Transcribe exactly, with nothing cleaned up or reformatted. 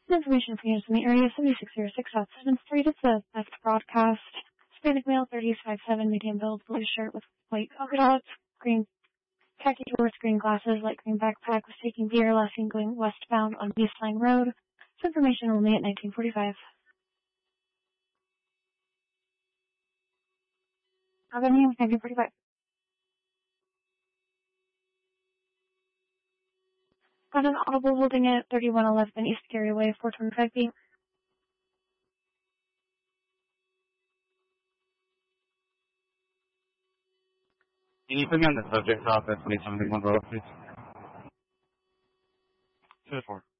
Information for units in the area seventy-six oh six South seventh Street. It's a theft broadcast. Hispanic male, thirties, five seven, medium build, blue shirt with white polka dots, green khaki shorts, green glasses, light green backpack, was taking beer, last seen going westbound on Eastline Road. This information only at nineteen forty-five. Avenue, nineteen forty-five. Got an audible holding at thirty-one eleven East Gary Way, four twenty-five feet. Can you put me on the subject off at twenty-seven Monroe, please? two to four.